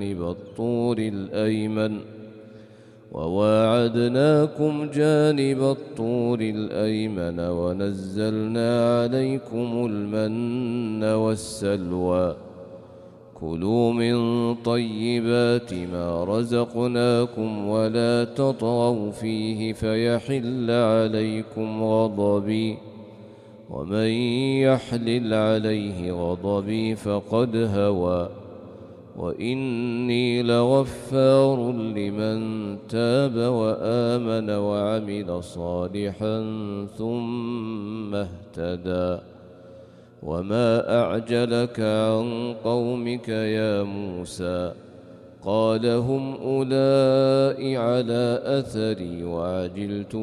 الطور الأيمن وواعدناكم جانب الطور الأيمن ونزلنا عليكم المن والسلوى كلوا من طيبات ما رزقناكم ولا تطغوا فيه فيحل عليكم غضبي ومن يحلل عليه غضبي فقد هوى وإني لغفار لمن تاب وآمن وعمل صالحا ثم اهتدى وما أعجلك عن قومك يا موسى قال هم أولئك على أثري وعجلت